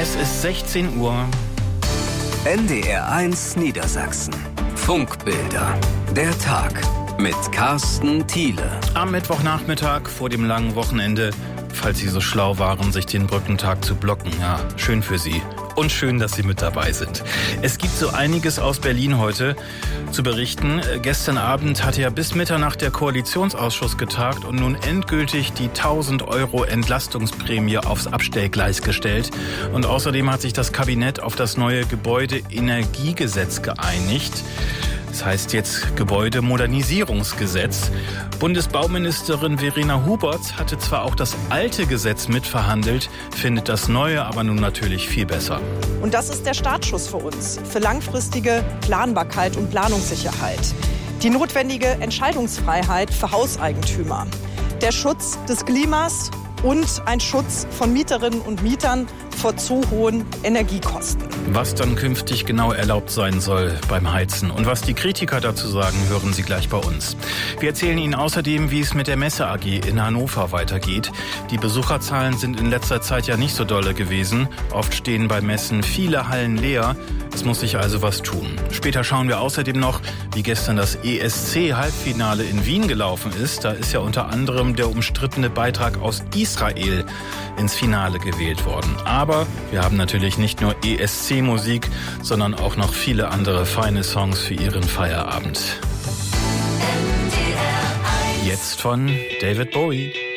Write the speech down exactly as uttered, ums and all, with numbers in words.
Es ist sechzehn Uhr. N D R eins Niedersachsen. Funkbilder. Der Tag mit Carsten Thiele. Am Mittwochnachmittag vor dem langen Wochenende, falls Sie so schlau waren, sich den Brückentag zu blocken. Ja, schön für Sie. Und schön, dass Sie mit dabei sind. Es gibt so einiges aus Berlin heute zu berichten. Gestern Abend hatte ja bis Mitternacht der Koalitionsausschuss getagt und nun endgültig die tausend Euro Entlastungsprämie aufs Abstellgleis gestellt. Und außerdem hat sich das Kabinett auf das neue Gebäudeenergiegesetz geeinigt. Das heißt jetzt Gebäudemodernisierungsgesetz. Bundesbauministerin Verena Huberts hatte zwar auch das alte Gesetz mitverhandelt, findet das neue aber nun natürlich viel besser. Und das ist der Startschuss für uns, für langfristige Planbarkeit und Planungssicherheit. Die notwendige Entscheidungsfreiheit für Hauseigentümer. Der Schutz des Klimas und ein Schutz von Mieterinnen und Mietern vor zu hohen Energiekosten. Was dann künftig genau erlaubt sein soll beim Heizen und was die Kritiker dazu sagen, hören Sie gleich bei uns. Wir erzählen Ihnen außerdem, wie es mit der Messe A G in Hannover weitergeht. Die Besucherzahlen sind in letzter Zeit ja nicht so dolle gewesen. Oft stehen bei Messen viele Hallen leer. Es muss sich also was tun. Später schauen wir außerdem noch, wie gestern das E S C-Halbfinale in Wien gelaufen ist. Da ist ja unter anderem der umstrittene Beitrag aus Israel ins Finale gewählt worden. Aber wir haben natürlich nicht nur E S C-Musik, sondern auch noch viele andere feine Songs für Ihren Feierabend. Jetzt von David Bowie.